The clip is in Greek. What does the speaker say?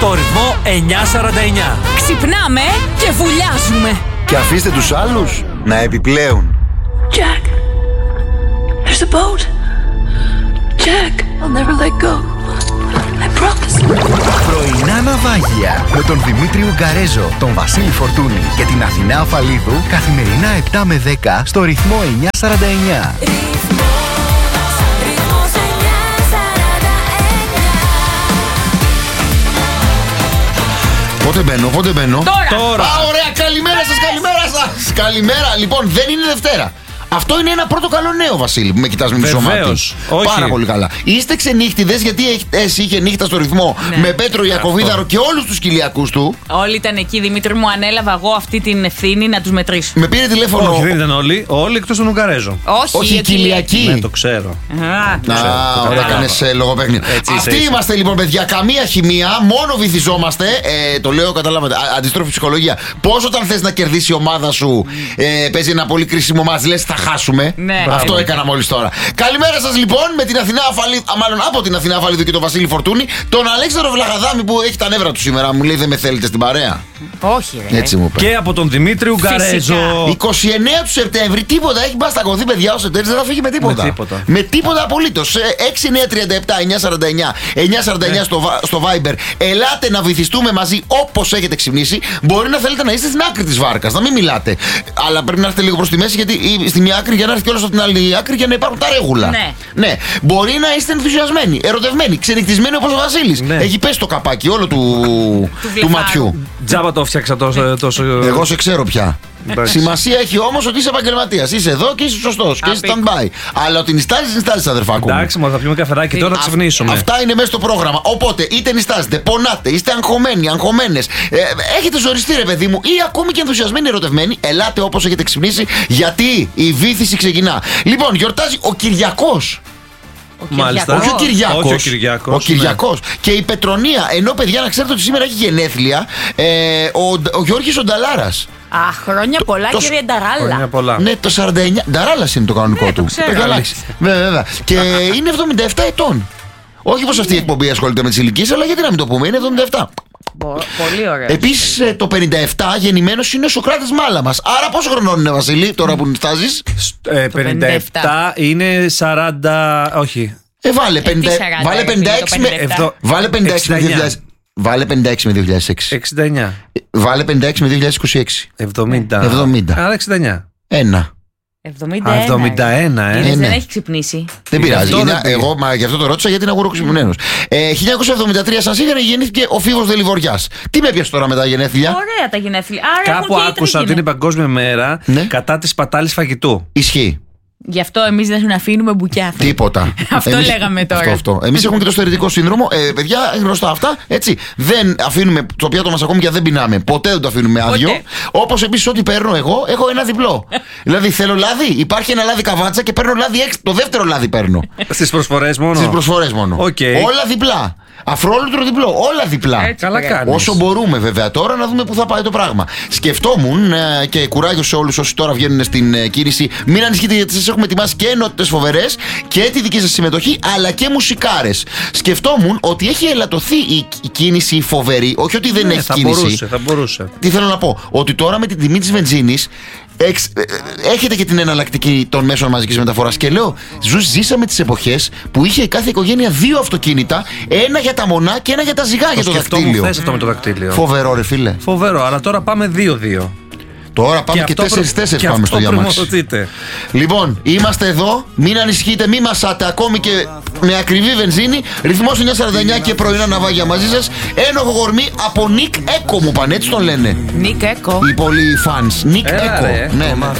στο ρυθμό 949. Ξυπνάμε και βουλιάζουμε. Και αφήστε τους άλλους να επιπλέουν. Jack, there's a boat. Jack, I'll never let go. I promise. Πρωινά ναυάγια με τον Δημήτρη Ουγκαρέζο, τον Βασίλη Φορτούνη και την Αθηνά Αφαλίδου καθημερινά 7 με 10 στο ρυθμό 949. Πότε μπαίνω. Τώρα. Ωραία, καλημέρα σας. Καλημέρα. Λοιπόν, δεν είναι Δευτέρα. Αυτό είναι ένα πρώτο καλό νέο, Βασίλη, που με κοιτάς με μισομάτι. Πάρα πολύ καλά. Είστε ξενύχτιδες, γιατί εσύ είχε νύχτα στο ρυθμό με Πέτρο Ιακωβίδαρο και όλους τους κοιλιακούς του. Όλοι ήταν εκεί, Δημήτρη μου, ανέλαβα εγώ αυτή την ευθύνη να τους μετρήσω. Με πήρε τηλέφωνο. Όχι, δεν ήταν όλοι. Όλοι εκτός του Ουγκαρέζο. Όχι, οι κοιλιακοί. Ναι, το ξέρω. Ωραία, κάνεις λογοπαίγνιο. Αυτοί είμαστε λοιπόν, παιδιά. Καμία χημεία, μόνο βυθιζόμαστε. Το λέω, καταλάβατε. Αντιστρόφη ψυχολογία. Πώς όταν θες να κερδίσει η ομάδα σου παίζει ένα πολύ κρίσιμο μάτς, λες θα χάσουμε. Ναι. Αυτό έκανα μόλις τώρα. Καλημέρα σας λοιπόν με την Αθηνά Αφαλίδου, μάλλον από την Αθηνά Αφαλίδου και τον Βασίλη Φορτούνη, τον Αλέξανδρο Βλαχαδάμη που έχει τα νεύρα του σήμερα. Μου λέει δεν με θέλετε στην παρέα. Όχι, ρε. Έτσι μου είπε. Και από τον Δημήτρη Ουγκαρέζο. 29 του Σεπτέμβρη, τίποτα έχει μπαστακωθεί, παιδιά. Ο Σεπτέμβρης δεν θα φύγει με τίποτα. Με τίποτα απολύτως. 6937-949 στο Viber. Ελάτε να βυθιστούμε μαζί όπως έχετε ξυπνήσει. Μπορεί να θέλετε να είστε στην άκρη της βάρκας, να μην μιλάτε. Αλλά πρέπει να έρθετε λίγο προς τη μέση, γιατί στη μία άκρη για να έρθει κιόλας από την άλλη άκρη για να υπάρχουν τα ρέγουλα. Ναι. Μπορεί να είστε ενθουσιασμένοι, ερωτευμένοι, ξενυχτισμένοι όπως ο Βασίλης. Ναι. Έχει πέσει το καπάκι όλο του ματιού. Τζάμπα το φτιάξα τόσο. Εγώ σε ξέρω πια. Σημασία έχει όμως ότι είσαι επαγγελματίας. Είσαι εδώ και είσαι σωστός και είσαι stand-by. Αλλά ότι νιστάζεις, αδερφάκου. Εντάξει, θα πιούμε καφεδάκι τώρα να ξυπνήσουμε. Αυτά είναι μέσα στο πρόγραμμα. Οπότε είτε νιστάζετε, πονάτε, είστε αγχωμένοι, αγχωμένες, έχετε ζοριστεί, ρε παιδί μου, ή ακόμη και ενθουσιασμένοι, ερωτευμένοι, ελάτε όπως έχετε ξυπνήσει, γιατί η βύθιση ξεκινά. Λοιπόν, γιορτάζει ο Κυριακός. Μάλιστα. Όχι ο Κυριακός. Ο Κυριακός. Και η Πετρονία, ενώ παιδιά να ξέρετε ότι σήμερα έχει γενέθλια, ο Γιώργης ο Νταλάρας. Χρόνια πολλά, κύριε Νταράλα. Χρόνια πολλά. Ναι, το 49. Νταράλας είναι το κανονικό του. Το έχει αλλάξει. Βέβαια. Και είναι 77 ετών. Όχι πως αυτή η εκπομπή ασχολείται με τις ηλικίες, αλλά γιατί να μην το πούμε, είναι 77. Πολύ ωραία. Επίσης το 57 γεννημένος είναι ο Σωκράτης Μάλαμας. Άρα πόσο χρονών είναι, Βασίλη, τώρα που νιστάζεις? 57 είναι 40. Όχι. Βάλε 56 με 2000. Βάλε 56 με 2006. 69. Βάλε 56 με 2026. 70. Άρα 69. 71. Δεν έχει ξυπνήσει. Δεν πειράζει. Εγώ γι' αυτό το ρώτησα, γιατί είναι αγουροξυπνημένος. 1973 σας είχαν γεννήθηκε ο Φίβος Δελιβοριάς. Τι με πιάσε τώρα με τα γενέθλια? Ωραία τα γενέθλια. Κάπου άκουσα ότι είναι παγκόσμια μέρα κατά της σπατάλης φαγητού. Ισχύει. Γι' αυτό εμείς δεν αφήνουμε μπουκιά. Τίποτα. Αυτό λέγαμε τώρα. Αυτό. Εμείς έχουμε και το στερετικό σύνδρομο. Παιδιά, γνωστά αυτά. Έτσι. Δεν αφήνουμε το πιάτο μας ακόμη και δεν πεινάμε. Ποτέ δεν το αφήνουμε άδειο. Όπως επίσης ό,τι παίρνω εγώ, έχω ένα διπλό. Δηλαδή θέλω λάδι. Υπάρχει ένα λάδι καβάτσα και παίρνω λάδι έξω. Το δεύτερο λάδι παίρνω. Στις προσφορές μόνο. Okay. Όλα διπλά. Αφρόλουτρο διπλό, όλα διπλά. Καλά κάνεις. Όσο μπορούμε, βέβαια. Τώρα να δούμε πού θα πάει το πράγμα. Σκεφτόμουν και κουράγιο σε όλους όσοι τώρα βγαίνουν στην κίνηση. Μην ανησυχείτε, γιατί σας έχουμε ετοιμάσει και ενότητες φοβερές και τη δική σας συμμετοχή, αλλά και μουσικάρες. Σκεφτόμουν ότι έχει ελαττωθεί η κίνηση φοβερή. Όχι ότι δεν έχει κίνηση. Θα μπορούσε. Τι θέλω να πω? Ότι τώρα με την τιμή της βενζίνης έχετε και την εναλλακτική των μέσων μαζικής μεταφοράς. Και λέω, ζήσαμε τις εποχές που είχε κάθε οικογένεια 2 αυτοκίνητα, ένα για τα μονά και ένα για τα ζυγά για το δακτύλιο. Θες αυτό με το δακτύλιο. Φοβερό, ρε φίλε. Φοβερό, αλλά τώρα πάμε 2-2. Τώρα πάμε και 4-4 πάμε στο διαμάξι. Λοιπόν, είμαστε εδώ. Μην ανησυχείτε, μην μασάτε ακόμη και με ακριβή βενζίνη. Ρυθμός 949 και πρωινά ναυάγια μαζί σας. Ένοχο γορμή από Νικ Έκο μου πάνε, έτσι τον λένε. Νικ Έκο. Οι πολλοί fans. Νικ Έκο. Ναι.